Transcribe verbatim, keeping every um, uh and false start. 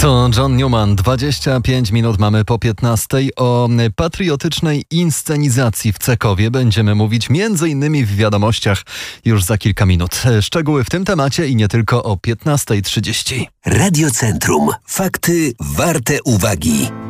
To John Newman, dwadzieścia pięć minut mamy po piętnastej. O patriotycznej inscenizacji w Cekowie będziemy mówić między innymi w wiadomościach już za kilka minut. Szczegóły w tym temacie i nie tylko o piętnasta trzydzieści. Radio Centrum. Fakty warte uwagi.